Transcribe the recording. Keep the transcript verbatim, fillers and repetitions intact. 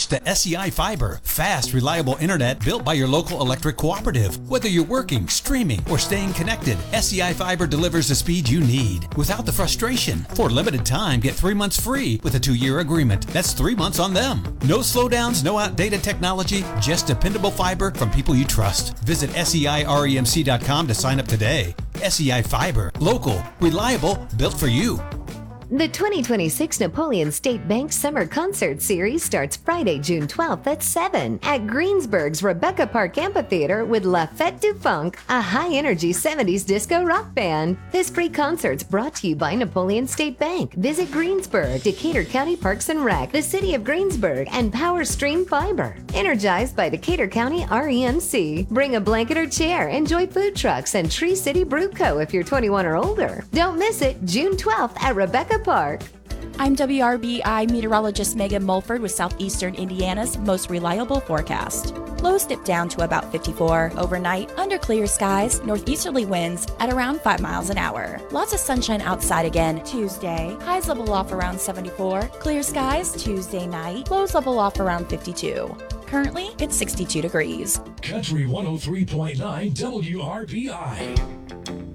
Switch to S E I Fiber, fast, reliable internet built by your local electric cooperative. Whether you're working, streaming, or staying connected, S E I Fiber delivers the speed you need without the frustration. For a limited time, get three months free with a two-year agreement. That's three months on them. No slowdowns, no outdated technology, just dependable fiber from people you trust. Visit S E I remc dot com to sign up today. S E I Fiber, local, reliable, built for you. The twenty twenty-six Napoleon State Bank Summer Concert Series starts Friday, June twelfth at seven at Greensburg's Rebecca Park Amphitheater with La Fête du Funk, a high-energy seventies disco rock band. This free concert's brought to you by Napoleon State Bank. Visit Greensburg, Decatur County Parks and Rec, the City of Greensburg, and Power Stream Fiber. Energized by Decatur County R E M C. Bring a blanket or chair, enjoy food trucks, and Tree City Brew Co. if you're twenty-one or older. Don't miss it, June twelfth at Rebecca Park. I'm W R B I meteorologist Megan Mulford with Southeastern Indiana's most reliable forecast. Lows dip down to about fifty-four. Overnight, under clear skies, northeasterly winds at around five miles an hour. Lots of sunshine outside again Tuesday. Highs level off around seventy-four. Clear skies Tuesday night. Lows level off around fifty-two. Currently, it's sixty-two degrees. Country one oh three point nine W R B I.